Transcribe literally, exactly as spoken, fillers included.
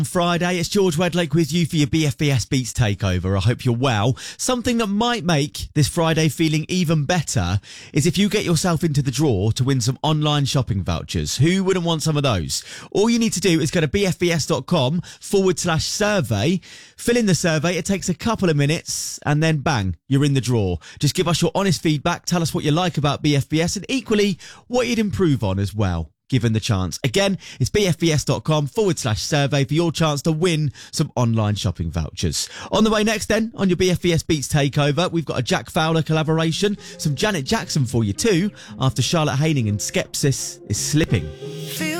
Friday, it's George Wedlake with you for your B F B S Beats Takeover. I hope you're well. Something that might make this Friday feeling even better is if you get yourself into the draw to win some online shopping vouchers. Who wouldn't want some of those? All you need to do is go to bfbs.com forward slash survey, fill in the survey, it takes a couple of minutes, and then bang, you're in the draw. Just give us your honest feedback, tell us what you like about B F B S, and equally, what you'd improve on as well, given the chance. Again, it's bfbs.com forward slash survey for your chance to win some online shopping vouchers. On the way next then, on your B F B S Beats Takeover, we've got a Jack Fowler collaboration, some Janet Jackson for you too, after Charlotte Haining and Skepsis is Slipping. Feel